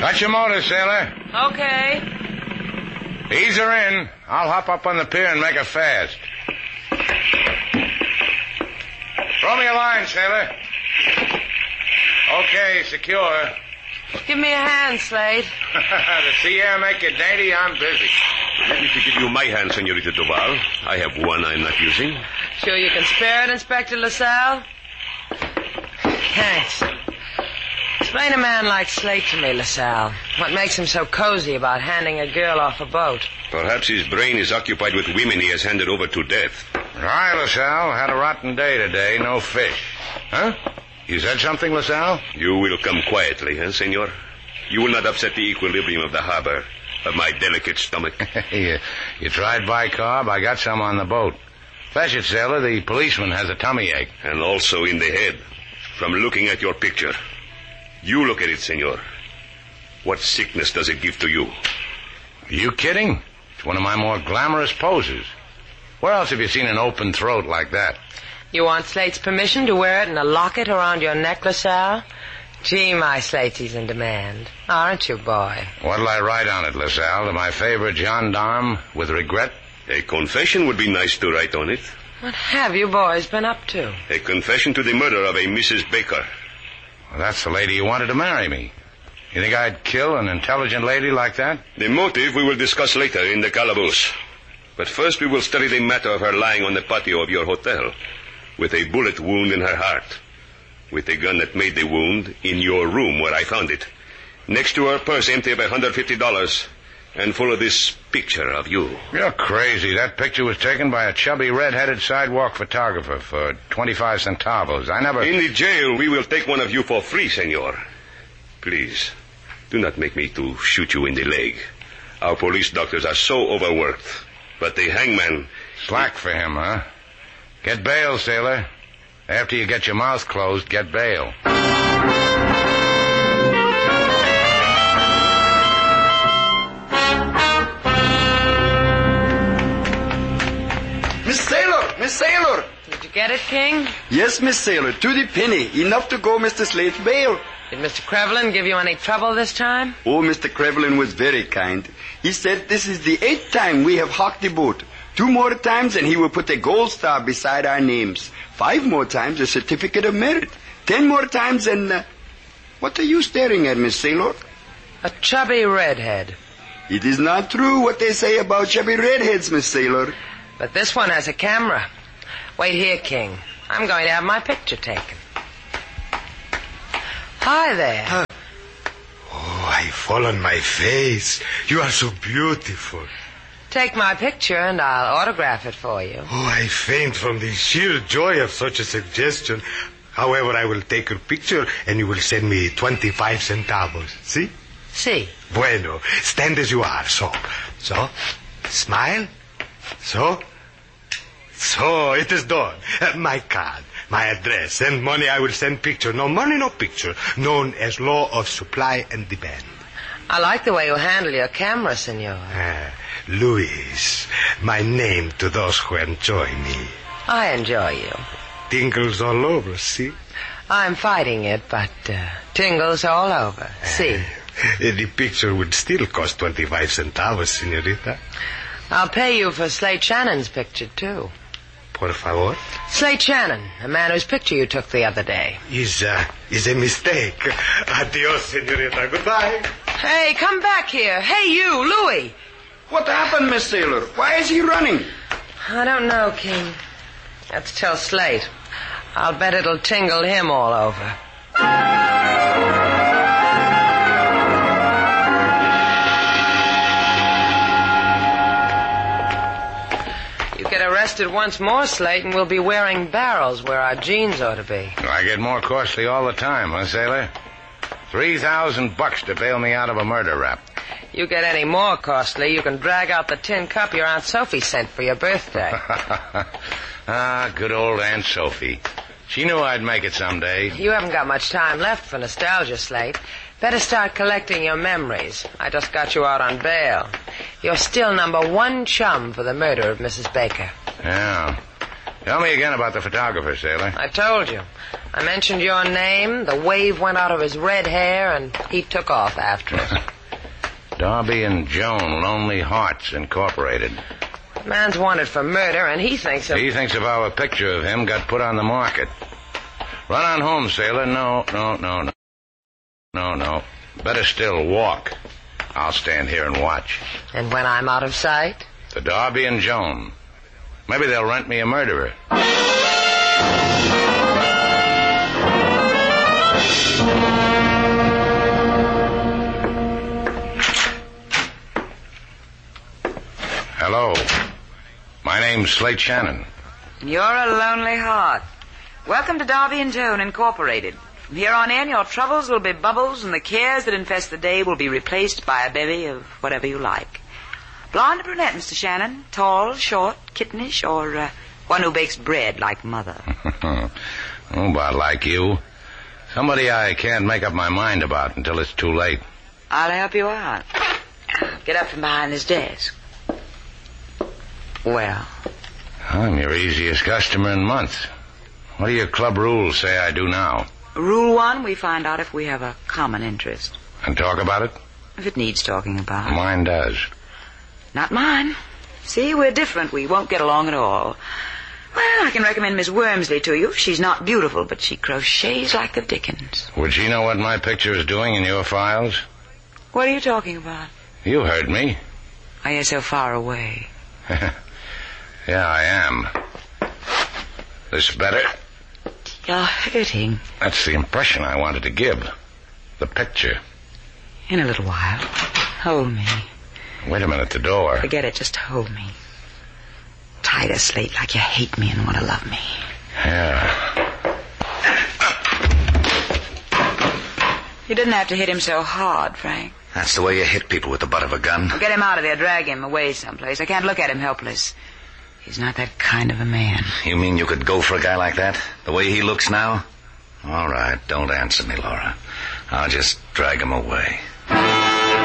Got your motor, sailor. Okay. Ease her in. I'll hop up on the pier and make her fast. Throw me a line, sailor. Okay, secure. Give me a hand, Slade. The sea air make you dainty, I'm busy. Let me give you my hand, Senorita Duval. I have one I'm not using. Sure you can spare it, Inspector LaSalle? Thanks. Explain a man like Slate to me, LaSalle. What makes him so cozy about handing a girl off a boat? Perhaps his brain is occupied with women he has handed over to death. Hi, LaSalle. Had a rotten day today. No fish. Huh? You said something, LaSalle? You will come quietly, senor? You will not upset the equilibrium of the harbor, of my delicate stomach. you tried bicarb? I got some on the boat. Fetch it, sailor. The policeman has a tummy ache. And also in the head, from looking at your picture. You look at it, senor. What sickness does it give to you? Are you kidding? It's one of my more glamorous poses. Where else have you seen an open throat like that? You want Slate's permission to wear it in a locket around your neck, LaSalle? Gee, my Slate's in demand. Aren't you, boy? What'll I write on it, LaSalle? To my favorite gendarme with regret? A confession would be nice to write on it. What have you boys been up to? A confession to the murder of a Mrs. Baker. Well, that's the lady who wanted to marry me. You think I'd kill an intelligent lady like that? The motive we will discuss later in the calaboose. But first we will study the matter of her lying on the patio of your hotel, with a bullet wound in her heart, with the gun that made the wound in your room where I found it, next to her purse empty of $150, and full of this picture of you. You're crazy. That picture was taken by a chubby, red-headed sidewalk photographer for 25 centavos. I never... In the jail, we will take one of you for free, senor. Please, do not make me to shoot you in the leg. Our police doctors are so overworked. But the hangman... Slack for him, huh? Get bail, sailor. After you get your mouth closed, get bail. Miss Sailor! Did you get it, King? Yes, Miss Sailor, to the penny. Enough to go Mr. Slate's bail. Did Mr. Crevlin give you any trouble this time? Oh, Mr. Crevlin was very kind. He said this is the 8th time we have hocked the boat. 2 more times and he will put a gold star beside our names. 5 more times a certificate of merit. 10 more times and... What are you staring at, Miss Sailor? A chubby redhead. It is not true what they say about chubby redheads, Miss Sailor. But this one has a camera. Wait here, King. I'm going to have my picture taken. Hi there. Oh, I fall on my face. You are so beautiful. Take my picture and I'll autograph it for you. Oh, I faint from the sheer joy of such a suggestion. However, I will take your picture and you will send me 25 centavos. See? Si. Bueno. Stand as you are. So. Smile. So, it is done. My card, my address, and money I will send picture. No money, no picture. Known as law of supply and demand. I like the way you handle your camera, senor. Luis, my name to those who enjoy me. I enjoy you. Tingles all over, see? I'm fighting it, but tingles all over. See? The picture would still cost 25 centavos, senorita. I'll pay you for Slate Shannon's picture, too. Por favor? Slate Shannon, the man whose picture you took the other day. Is a mistake. Adios, senorita. Goodbye. Hey, come back here. Hey, you, Louis. What happened, Miss Sailor? Why is he running? I don't know, King. Let's tell Slate. I'll bet it'll tingle him all over. Get arrested once more, Slate, and we'll be wearing barrels where our jeans ought to be. I get more costly all the time, huh, sailor? $3,000 to bail me out of a murder rap. You get any more costly, you can drag out the tin cup your Aunt Sophie sent for your birthday. Good old Aunt Sophie. She knew I'd make it someday. You haven't got much time left for nostalgia, Slate. Better start collecting your memories. I just got you out on bail. You're still #1 chum for the murder of Mrs. Baker. Yeah. Tell me again about the photographer, sailor. I told you. I mentioned your name, the wave went out of his red hair, and he took off after it. Darby and Joan, Lonely Hearts Incorporated. The man's wanted for murder, and he thinks of... He thinks of how a picture of him got put on the market. Run on home, sailor. No. Better still, walk. I'll stand here and watch. And when I'm out of sight? The Darby and Joan. Maybe they'll rent me a murderer. Hello. My name's Slate Shannon. You're a lonely heart. Welcome to Darby and Joan Incorporated. From here on in, your troubles will be bubbles, and the cares that infest the day will be replaced by a bevy of whatever you like. Blonde or brunette, Mr. Shannon? Tall, short, kittenish, or one who bakes bread like Mother? About like you. Somebody I can't make up my mind about until it's too late. I'll help you out. Get up from behind this desk. Well? I'm your easiest customer in months. What do your club rules say I do now? Rule 1, we find out if we have a common interest. And talk about it? If it needs talking about. Mine does. Not mine. See, we're different. We won't get along at all. Well, I can recommend Miss Wormsley to you. She's not beautiful, but she crochets like the dickens. Would she know what my picture is doing in your files? What are you talking about? You heard me. Are you so far away? Yeah, I am. This better? You're hurting. That's the impression I wanted to give. The picture. In a little while. Hold me. Wait a minute, the door. Forget it, just hold me. Tie the slate like you hate me and want to love me. Yeah. You didn't have to hit him so hard, Frank. That's the way you hit people with the butt of a gun. Well, get him out of there, drag him away someplace. I can't look at him helpless. He's not that kind of a man. You mean you could go for a guy like that? The way he looks now? All right, don't answer me, Laura. I'll just drag him away.